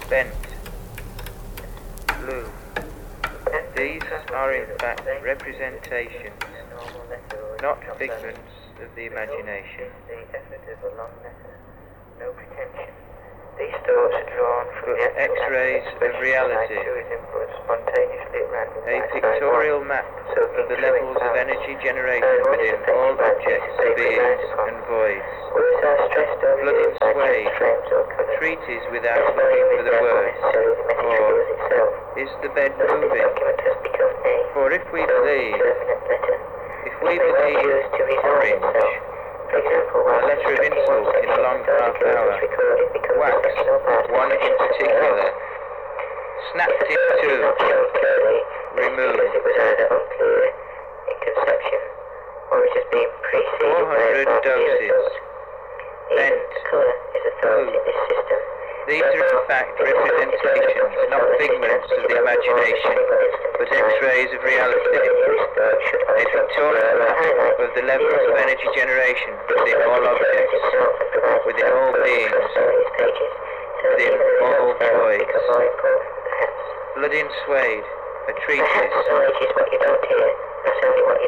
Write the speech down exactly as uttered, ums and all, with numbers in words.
bent, blue. These are in fact representations, not figments of the imagination. No pretension. These thoughts are drawn from but the X-rays of reality, a pictorial map of the levels of energy generation within all objects, beings and voids. Blood in sway, treatise without looking for the words, or is the bed moving? For if we believe, if we believe orange, a letter of insult in a long half hour, wax, one in particular, snapped in two, removed, four hundred doses, bent, blue. These are in fact representations, not figments of the imagination, but X-rays of reality, a pictorial map of the levels of energy generation within all objects, within all beings, within all voids. Blood in suede, a treatise.